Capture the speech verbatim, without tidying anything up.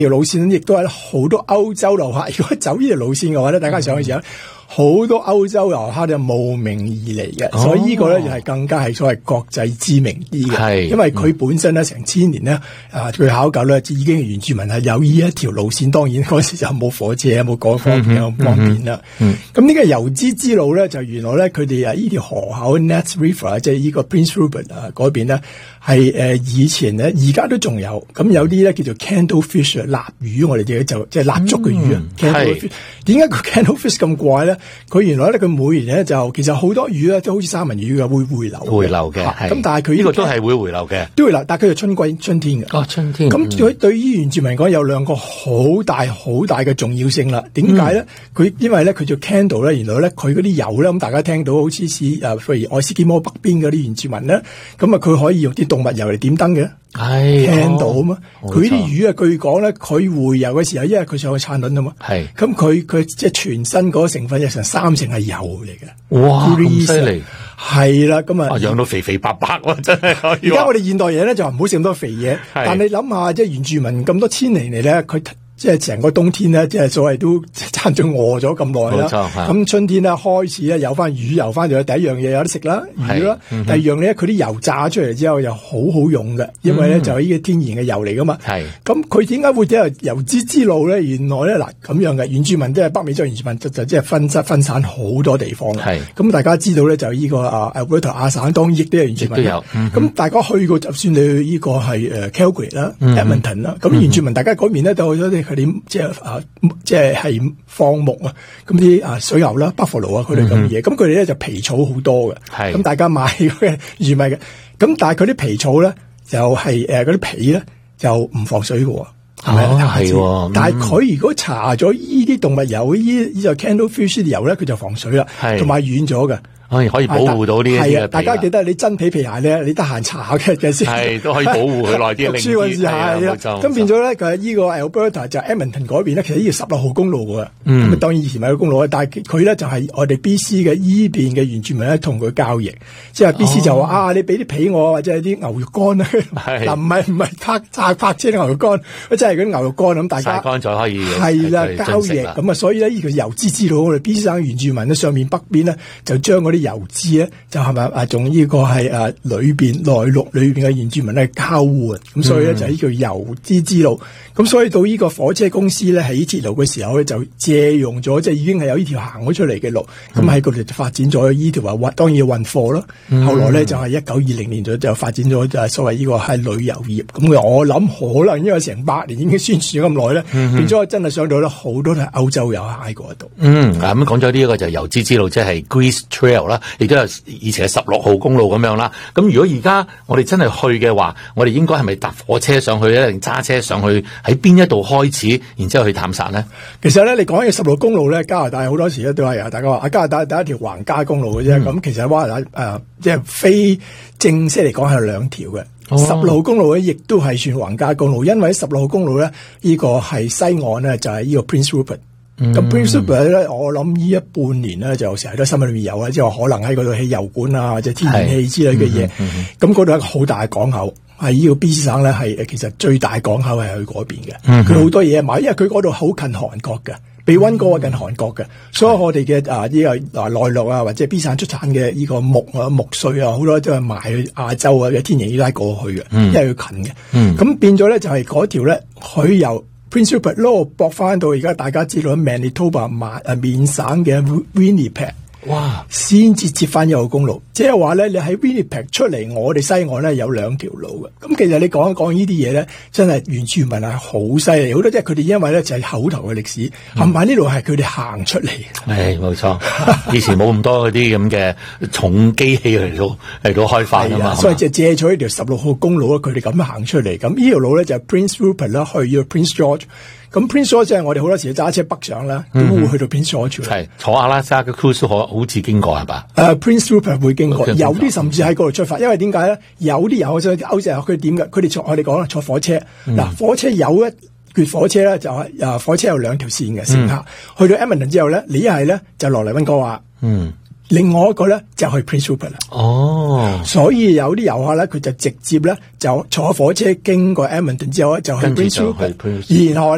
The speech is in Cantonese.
條路線亦都係好多歐洲遊客，如果走呢條路線嘅話咧，大家上去時候。好多歐洲遊客就慕名而嚟嘅，哦、所以呢個咧就係更加係所謂國際知名啲嘅，因為佢本身咧成千年咧，啊據考究咧已經原住民係有呢一條路線，當然嗰時就冇火車，冇嗰方面咁方便啦。咁呢個油脂之路咧，就原來咧佢哋啊呢條河口 Nats River 即係呢個 Prince Rupert 啊嗰邊咧係誒以前咧而家都仲有，咁有啲咧叫做 candlefish 蠟魚，我哋自己就即係蠟燭嘅魚啊。candlefish 點解個 candlefish 咁怪咧？佢原來咧，佢每年咧就其實好多魚咧，都好似三文魚嘅會回流，回流嘅。咁但係佢呢個都係會回流嘅，都回流。但係佢係春季春天嘅。哦，春天。咁佢對於原住民講有兩個好大好大嘅重要性啦。點解咧？佢、嗯、因為咧佢做 candle 咧，原來咧佢嗰啲油咧，咁大家聽到好似似誒，譬如愛斯基摩北邊嗰啲原住民咧，咁啊佢可以用啲動物油嚟點燈嘅。係 candle 啊嘛，佢啲魚啊，據講咧，佢回游嘅時候，因為佢上去產卵啊嘛，係，咁佢佢即係全身嗰個成分有成三成係油嚟嘅，哇，咁犀利，係啦，咁啊，養到肥肥白白喎，真係可以。而家我哋現代人咧就唔好食咁多肥嘢，但你諗下，即係原住民咁多千年嚟咧，佢。即係成個冬天咧，即係所謂都差唔多餓咗咁耐啦。咁春天咧開始咧有翻魚游翻咗，第一樣嘢有得食啦，魚啦。嗯、第二樣咧，佢啲油炸出嚟之後又好好用嘅，因為咧、嗯、就係呢個天然嘅油嚟噶嘛。係咁佢點解會走油脂之路咧？原來咧嗱咁樣嘅原住民即係北美洲原住民就就即係分分分散好多地方嘅。係咁大家知道咧就呢、這個啊 Alberta 亞省當然亦都有原住民。都有。咁、嗯、大家去過就算你去呢個係誒 Calgary 啦、嗯、Edmonton 啦，咁原住民大家嗰邊咧都去咗啲。佢哋即係啊，即係係放牧啊，咁啲啊水牛啦、buffalo 啊，佢哋咁嘅嘢，咁佢哋咧就皮草好多嘅，係咁大家買嗰嘅魚米嘅，咁但係佢啲皮草咧就係誒嗰啲皮咧就唔防水嘅，係咪啊？係、哦，嗯、但係佢如果搽咗依啲動物油，依依就 candlefish 油咧，佢就防水啦，係同埋軟咗嘅。可以可以保護到呢啲係啊！大家記得你真皮皮鞋咧，你得閒搽下嘅先係都可以保護佢耐啲。讀書嗰陣時係啊，咁變咗咧，佢呢個 Alberta 就 Edmonton 嗰邊咧，其實呢條十六號公路嘅。嗯，咁當然以前咪有公路啊，但係佢咧就係我哋 B C 嘅依邊嘅原住民咧，同佢交易，即係 B C 就話、哦、啊，你俾啲皮我，或者係啲牛肉乾啊。嗱，唔係唔係拍炸拍車啲牛肉乾，即係嗰啲牛肉乾咁，大家曬乾咗可以係啦交易咁啊，所以咧呢個油脂之路，我哋 B C 省原住民咧上面北邊咧就將嗰啲油脂咧就係咪啊？仲呢個係誒裏邊內陸裏邊嘅原住民咧交換，咁所以咧就係呢個油脂之路。咁所以到呢個火車公司咧起鐵路嘅時候咧，就借用咗即係已經係有呢條行咗出嚟嘅路，咁喺嗰度就發展咗呢條話運，當然要運貨啦。嗯、後來咧就係一九二零年左右就發展咗就係所謂呢個係旅遊業。咁我諗可能因為成百年已經宣傳咗咁耐咧，嗯、變咗真係上到咧好多都係歐洲遊客喺嗰度。嗯，咁講咗呢一個就係油脂之路，即係 Grease Trail 啦，亦都有以前係十六號公路咁樣啦。咁如果而家我哋真係去嘅話，我哋應該係咪搭火車上去咧，定揸車上去？喺邊一度開始，然之後去探索咧？其實咧，你講起十六號公路咧，加拿大好多時咧都係啊，大家話啊，加拿大第一條橫加公路嘅啫。咁、嗯、其實加拿大誒，即、呃、係、就是、非正式嚟講係兩條嘅。十六號公路咧，亦都係算橫加公路，因為十六號公路咧，呢、這個係西岸咧，就係、是、呢個 Prince Rupert。咁、嗯、Prince Rupert 咧，我諗呢一半年咧，就成日都新聞裏面有啊，即係可能喺嗰度起油管啊，或者天然氣之類嘅嘢。咁嗰度係一個好大嘅港口。係呢個 B C 省咧，係其實最大港口係去嗰邊嘅。佢好、嗯、多嘢買，因為佢嗰度好近韓國嘅，比溫哥華近韓國嘅。嗯、所以我哋嘅啊呢個啊內陸啊，或者 B 省出產嘅呢個木啊木碎啊，好多都係賣去亞洲啊嘅天然氣拉過去嘅，嗯、因為佢近嘅。咁、嗯、變咗咧就係嗰條咧，佢由 Prince Rupert 攞駁翻到而家大家知道 Manitoba 馬啊緬省嘅 Winnipeg。哇！先至接翻一號公路，即係話咧，你喺 Winnipeg 出嚟，我哋西岸咧有兩條路嘅。咁其實你講一講呢啲嘢咧，真係原住民係好犀利，好多即係佢哋因為咧就係口頭嘅歷史，冚唪唥呢度係佢哋行出嚟。係冇錯，以前冇咁多嗰啲咁嘅重機器嚟到嚟到開發啊嘛，所以就借咗呢條十六號公路啊，佢哋咁樣行出嚟。咁呢條路咧就係 Prince Rupert 啦，去呢個 Prince George。咁 Prince George 即係我哋好多時揸車北上啦，都會去到 Prince George。係坐阿拉斯加嘅 cruise 好好似經過係嘛？誒、uh, Prince Rupert 會經過，有啲甚至喺嗰度出發，因為點解咧？有啲有即係歐洲佢點嘅？佢哋坐我哋講啦，坐火車。嗱、嗯，火車有一橛火車咧，就係誒火車有兩條線嘅乘客，嗯、去到 Edmonton 之後咧，你一係咧就落嚟溫哥華。嗯。另外一個咧就去 Prince Rupert 啦。哦，所以有啲遊客咧，佢就直接咧就坐火車經過 Edmonton 之後咧就去 Prince Rupert，然後